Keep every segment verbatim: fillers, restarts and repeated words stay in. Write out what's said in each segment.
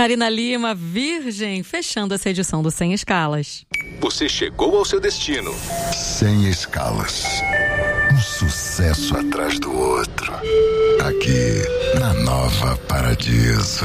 Catarina Lima, Virgem, fechando essa edição do Sem Escalas. Você chegou ao seu destino. Sem Escalas. Um sucesso atrás do outro. Aqui, na Nova Paradiso.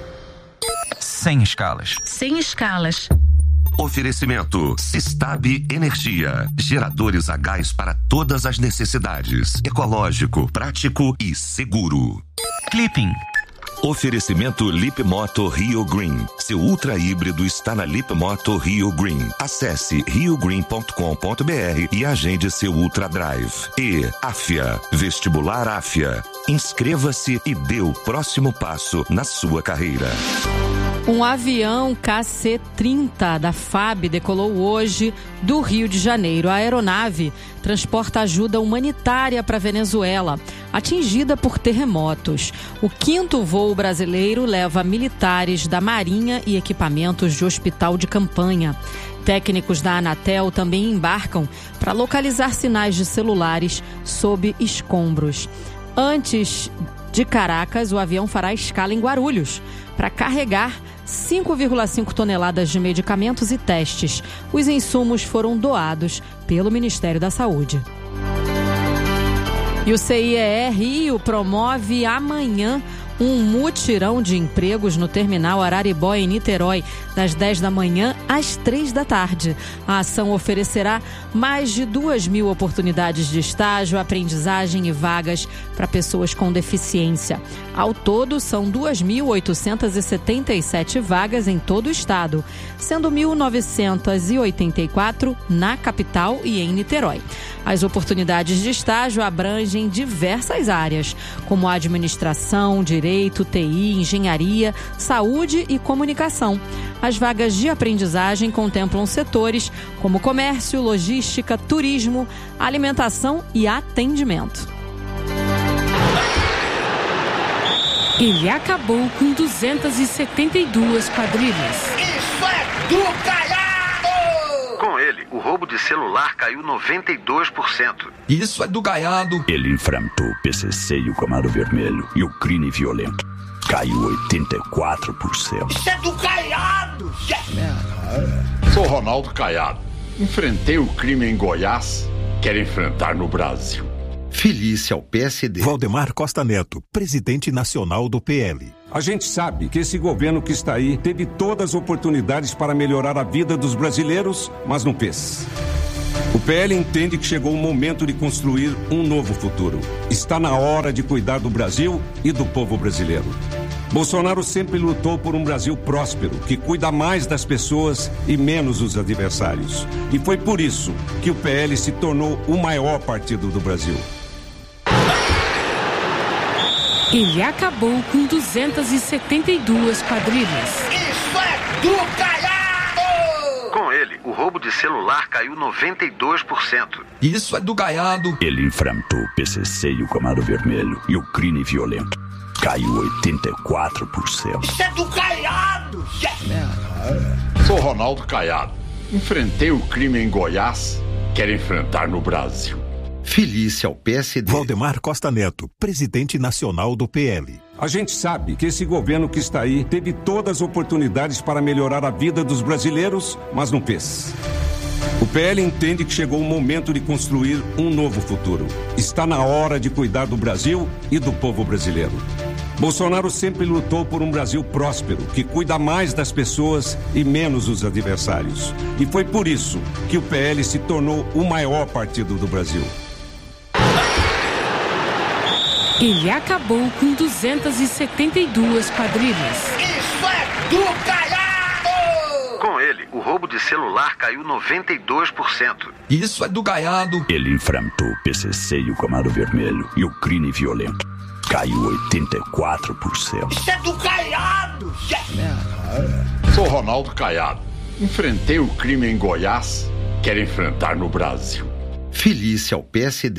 Sem Escalas. Sem Escalas. Oferecimento Sistab Energia. Geradores a gás para todas as necessidades. Ecológico, prático e seguro. Clipping. Oferecimento Lip Moto Rio Green. Seu ultra híbrido está na Lip Moto Rio Green. Acesse rio green ponto com ponto b r e agende seu Ultra Drive. E Afia, Vestibular Afia. Inscreva-se e dê o próximo passo na sua carreira. Um avião K C trinta da F A B decolou hoje do Rio de Janeiro. A aeronave transporta ajuda humanitária para a Venezuela, atingida por terremotos. O quinto voo brasileiro leva militares da Marinha e equipamentos de hospital de campanha. Técnicos da Anatel também embarcam para localizar sinais de celulares sob escombros. Antes de Caracas, o avião fará escala em Guarulhos para carregar cinco vírgula cinco toneladas de medicamentos e testes. Os insumos foram doados pelo Ministério da Saúde. E o C I E R Rio promove amanhã um mutirão de empregos no terminal Araribó, em Niterói, das dez da manhã às três da tarde. A ação oferecerá mais de duas mil oportunidades de estágio, aprendizagem e vagas para pessoas com deficiência. Ao todo, são duas mil oitocentas e setenta e sete vagas em todo o estado, sendo mil novecentas e oitenta e quatro na capital e em Niterói. As oportunidades de estágio abrangem diversas áreas, como administração, direito, T I, engenharia, saúde e comunicação. As vagas de aprendizagem contemplam setores como comércio, logística, turismo, alimentação e atendimento. Ele acabou com duzentas e setenta e duas quadrilhas. Isso é do Caiado! Com ele, o roubo de celular caiu noventa e dois por cento. Isso é do Caiado. Ele enfrentou o P C C e o Comando Vermelho e o crime violento. Caiu oitenta e quatro por cento. Isso é do Caiado! Sou Ronaldo Caiado. Enfrentei o crime em Goiás. Quero enfrentar no Brasil. Filie-se ao P S D. Valdemar Costa Neto, presidente nacional do P L. A gente sabe que esse governo que está aí teve todas as oportunidades para melhorar a vida dos brasileiros, mas não fez. O P L entende que chegou o momento de construir um novo futuro. Está na hora de cuidar do Brasil e do povo brasileiro. Bolsonaro sempre lutou por um Brasil próspero, que cuida mais das pessoas e menos dos adversários. E foi por isso que o P L se tornou o maior partido do Brasil. Ele acabou com duzentas e setenta e duas quadrilhas. Isso é do Caiado! Com ele, o roubo de celular caiu noventa e dois por cento. Isso é do Caiado. Ele enfrentou o P C C e o Comando Vermelho e o crime violento. Caiu oitenta e quatro por cento. Isso é do Caiado! Sou Ronaldo Caiado. Enfrentei o crime em Goiás. Quero enfrentar no Brasil. Filie-se ao P S D. Valdemar Costa Neto, presidente nacional do P L. A gente sabe que esse governo que está aí teve todas as oportunidades para melhorar a vida dos brasileiros, mas não fez. O P L entende que chegou o momento de construir um novo futuro. Está na hora de cuidar do Brasil e do povo brasileiro. Bolsonaro sempre lutou por um Brasil próspero, que cuida mais das pessoas e menos dos adversários. E foi por isso que o P L se tornou o maior partido do Brasil. Ele acabou com duzentas e setenta e duas quadrilhas. Isso é do Caiado! Com ele, o roubo de celular caiu noventa e dois por cento. Isso é do Caiado. Ele enfrentou o P C C e o Comando Vermelho e o crime violento. Caiu oitenta e quatro por cento. Isso é do Caiado! Sou Ronaldo Caiado. Enfrentei o crime em Goiás. Quero enfrentar no Brasil. Filie-se ao P S D.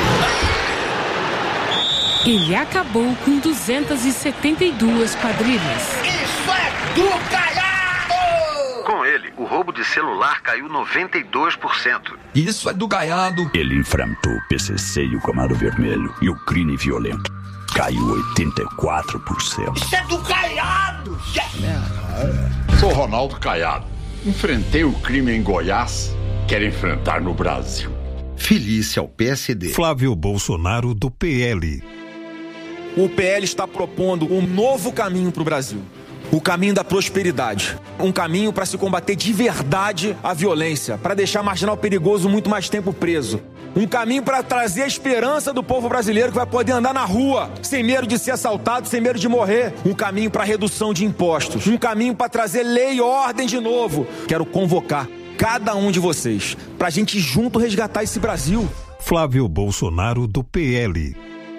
Ele acabou com duzentas e setenta e duas quadrilhas. Isso é do Caiado! Com ele, o roubo de celular caiu noventa e dois por cento. Isso é do Caiado. Ele enfrentou o P C C e o Comando Vermelho e o crime violento. Caiu oitenta e quatro por cento. Isso é do Caiado! Ronaldo Caiado. Enfrentei o crime em Goiás, quero enfrentar no Brasil. Filice ao P S D. Flávio Bolsonaro, do P L. O P L está propondo um novo caminho para o Brasil. O caminho da prosperidade. Um caminho para se combater de verdade a violência, para deixar marginal perigoso muito mais tempo preso. Um caminho para trazer a esperança do povo brasileiro que vai poder andar na rua, sem medo de ser assaltado, sem medo de morrer. Um caminho para redução de impostos. Um caminho para trazer lei e ordem de novo. Quero convocar cada um de vocês para a gente junto resgatar esse Brasil. Flávio Bolsonaro, do P L.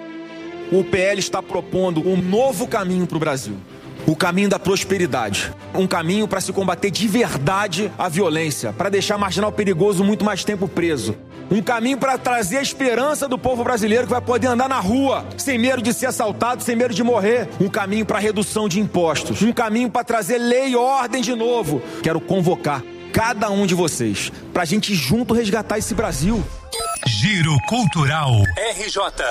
O P L está propondo um novo caminho para o Brasil. O caminho da prosperidade. Um caminho para se combater de verdade a violência, para deixar marginal perigoso muito mais tempo preso. Um caminho para trazer a esperança do povo brasileiro que vai poder andar na rua, sem medo de ser assaltado, sem medo de morrer. Um caminho para redução de impostos. Um caminho para trazer lei e ordem de novo. Quero convocar cada um de vocês para a gente junto resgatar esse Brasil. Giro Cultural R J.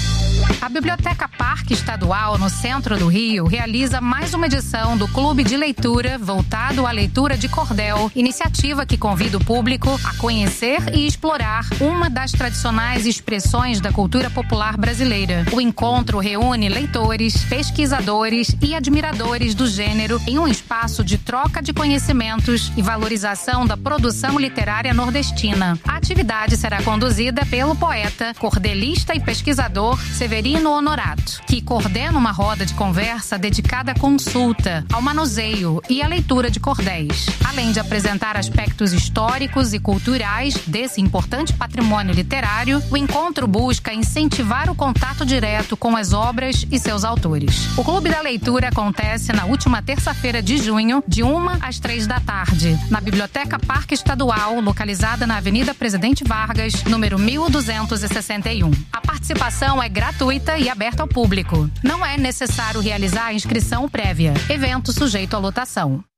A Biblioteca Parque Estadual, no centro do Rio, realiza mais uma edição do Clube de Leitura voltado à leitura de cordel, iniciativa que convida o público a conhecer e explorar uma das tradicionais expressões da cultura popular brasileira. O encontro reúne leitores, pesquisadores e admiradores do gênero em um espaço de troca de conhecimentos e valorização da produção literária nordestina. A atividade será conduzida pelo poeta, cordelista e pesquisador Severino Honorato, que coordena uma roda de conversa dedicada à consulta, ao manuseio e à leitura de cordéis. Além de apresentar aspectos históricos e culturais desse importante patrimônio literário, o encontro busca incentivar o contato direto com as obras e seus autores. O Clube da Leitura acontece na última terça-feira de junho, de uma às três da tarde, na Biblioteca Parque Estadual, localizada na Avenida Presidente Vargas, número mil duzentos e sessenta e um. A participação é gratuita e aberta ao público. Não é necessário realizar a inscrição prévia. Evento sujeito à lotação.